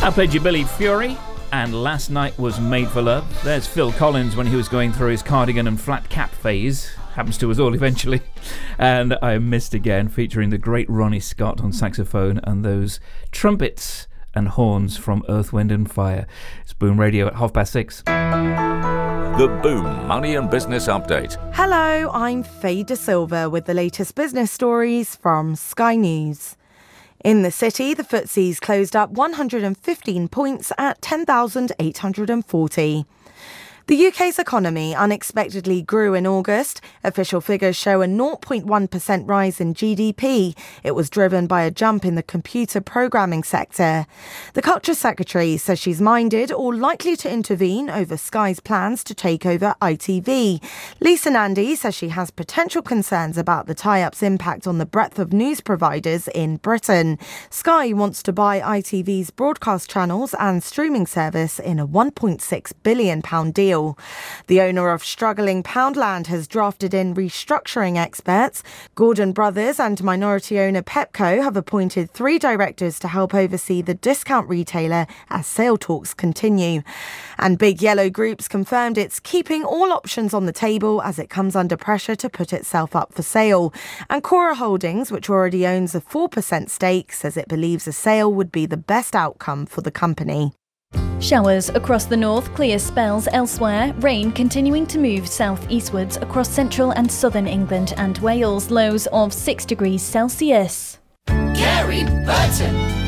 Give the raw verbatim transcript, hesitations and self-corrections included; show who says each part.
Speaker 1: I played you Billy Fury, and Last Night Was Made for Love. There's Phil Collins when he was going through his cardigan and flat cap phase. Happens to us all eventually. And I Missed Again, featuring the great Ronnie Scott on saxophone and those trumpets and horns from Earth, Wind and Fire. It's Boom Radio at half past six.
Speaker 2: The Boom Money and Business Update.
Speaker 3: Hello, I'm Faye De Silva with the latest business stories from Sky News. In the city, the F T S E's closed up one hundred fifteen points at ten thousand eight hundred forty. The U K's economy unexpectedly grew in August. Official figures show a zero point one percent rise in G D P. It was driven by a jump in the computer programming sector. The Culture Secretary says she's minded or likely to intervene over Sky's plans to take over I T V. Lisa Nandy says she has potential concerns about the tie-up's impact on the breadth of news providers in Britain. Sky wants to buy I T V's broadcast channels and streaming service in a one point six billion pounds deal. The owner of struggling Poundland has drafted in restructuring experts. Gordon Brothers and minority owner Pepco have appointed three directors to help oversee the discount retailer as sale talks continue. And Big Yellow Group's confirmed it's keeping all options on the table as it comes under pressure to put itself up for sale. And Cora Holdings, which already owns a four percent stake, says it believes a sale would be the best outcome for the company.
Speaker 4: Showers across the north, clear spells elsewhere. Rain continuing to move south-eastwards across central and southern England and Wales. Lows of six degrees Celsius.
Speaker 5: Gary Burton.